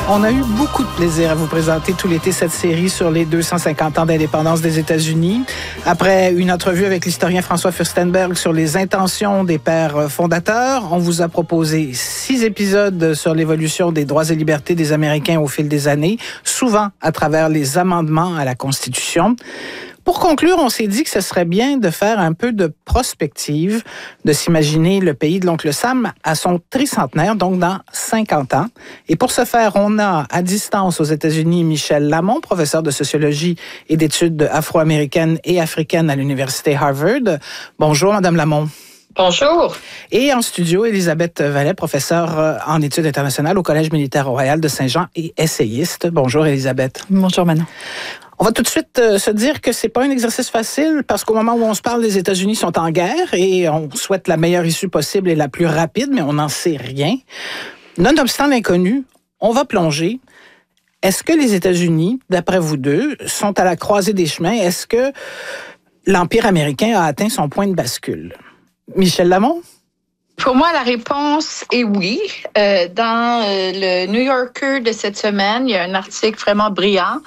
On a eu beaucoup de plaisir à vous présenter tout l'été cette série sur les 250 ans d'indépendance des États-Unis. Après une entrevue avec l'historien François Furstenberg sur les intentions des pères fondateurs, on vous a proposé 6 épisodes sur l'évolution des droits et libertés des Américains au fil des années, souvent à travers les amendements à la Constitution. Pour conclure, on s'est dit que ce serait bien de faire un peu de prospective, de s'imaginer le pays de l'oncle Sam à son tricentenaire, donc dans 50 ans. Et pour ce faire, on a à distance aux États-Unis Michel Lamont, professeur de sociologie et d'études afro-américaines et africaines à l'Université Harvard. Bonjour, Madame Lamont. Bonjour. Et en studio, Élisabeth Vallet, professeure en études internationales au Collège militaire royal de Saint-Jean et essayiste. Bonjour, Élisabeth. Bonjour, Manon. On va tout de suite se dire que c'est pas un exercice facile parce qu'au moment où on se parle, les États-Unis sont en guerre et on souhaite la meilleure issue possible et la plus rapide, mais on n'en sait rien. Nonobstant l'inconnu, on va plonger. Est-ce que les États-Unis, d'après vous deux, sont à la croisée des chemins? Est-ce que l'Empire américain a atteint son point de bascule? Michel Lamont? Pour moi, la réponse est oui. Dans le New Yorker de cette semaine, il y a un article vraiment brillant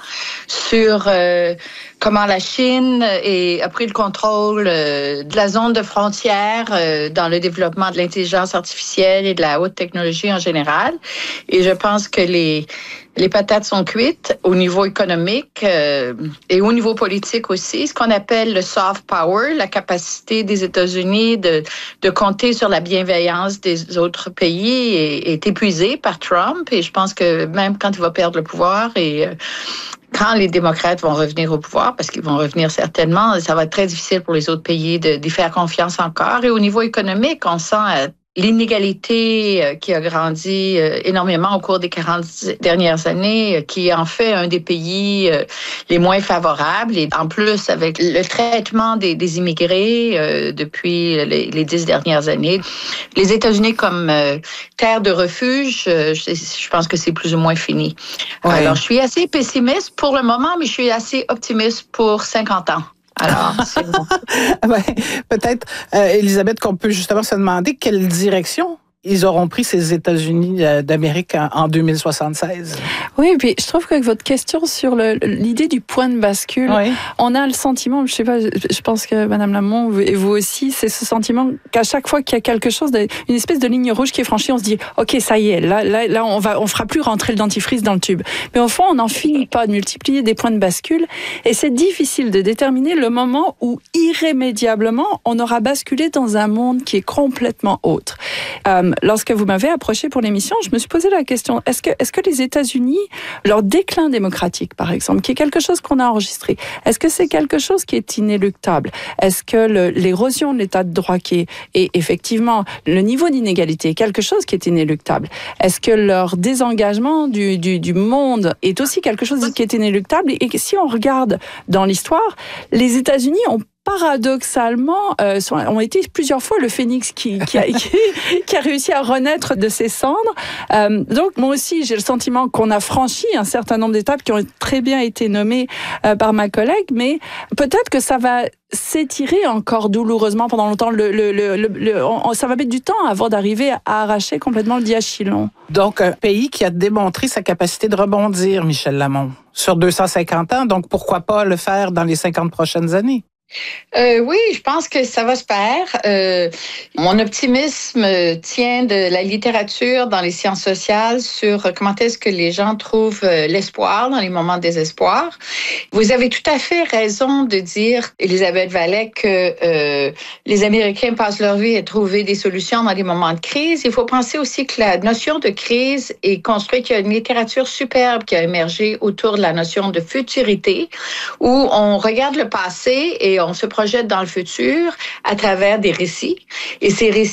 sur comment la Chine a pris le contrôle de la zone de frontière dans le développement de l'intelligence artificielle et de la haute technologie en général. Et je pense que les patates sont cuites au niveau économique et au niveau politique aussi. Ce qu'on appelle le soft power, la capacité des États-Unis de compter sur la bienveillance des autres pays est épuisée par Trump. Et je pense que même quand il va perdre le pouvoir et quand les démocrates vont revenir au pouvoir, parce qu'ils vont revenir certainement, ça va être très difficile pour les autres pays d'y faire confiance encore. Et au niveau économique, on sent l'inégalité qui a grandi énormément au cours des 40 dernières années, qui en fait un des pays les moins favorables. Et en plus, avec le traitement des immigrés depuis les 10 dernières années, les États-Unis comme terre de refuge, je pense que c'est plus ou moins fini. Ouais. Alors, je suis assez pessimiste pour le moment, mais je suis assez optimiste pour 50 ans. Alors, c'est bon. Ouais, peut-être, Élisabeth, qu'on peut justement se demander quelle direction ils auront pris ces États-Unis d'Amérique en 2076. Oui, puis je trouve que votre question sur l'idée du point de bascule, oui. On a le sentiment, je sais pas, je pense que Madame Lamont et vous aussi, c'est ce sentiment qu'à chaque fois qu'il y a quelque chose, une espèce de ligne rouge qui est franchie, on se dit, ok, ça y est, là, on fera plus rentrer le dentifrice dans le tube. Mais au fond, on n'en finit pas de multiplier des points de bascule, et c'est difficile de déterminer le moment où irrémédiablement on aura basculé dans un monde qui est complètement autre. Lorsque vous m'avez approché pour l'émission, je me suis posé la question, est-ce que les États-Unis, leur déclin démocratique, par exemple, qui est quelque chose qu'on a enregistré, est-ce que c'est quelque chose qui est inéluctable? Est-ce que l'érosion de l'état de droit et effectivement le niveau d'inégalité est quelque chose qui est inéluctable? Est-ce que leur désengagement du monde est aussi quelque chose qui est inéluctable? Et si on regarde dans l'histoire, les États-Unis ont paradoxalement, ont été plusieurs fois le phénix qui a réussi à renaître de ses cendres. Donc, moi aussi, j'ai le sentiment qu'on a franchi un certain nombre d'étapes qui ont très bien été nommées par ma collègue, mais peut-être que ça va s'étirer encore douloureusement pendant longtemps. Ça va mettre du temps avant d'arriver à arracher complètement le diachylon. Donc, un pays qui a démontré sa capacité de rebondir, Michel Lamont, sur 250 ans. Donc, pourquoi pas le faire dans les 50 prochaines années? Oui, je pense que ça va se faire. Mon optimisme tient de la littérature dans les sciences sociales sur comment est-ce que les gens trouvent l'espoir dans les moments de désespoir. Vous avez tout à fait raison de dire, Élisabeth Vallet, que les Américains passent leur vie à trouver des solutions dans des moments de crise. Il faut penser aussi que la notion de crise est construite, qu'il y a une littérature superbe qui a émergé autour de la notion de futurité, où on regarde le passé et on se projette dans le futur à travers des récits. Et ces récits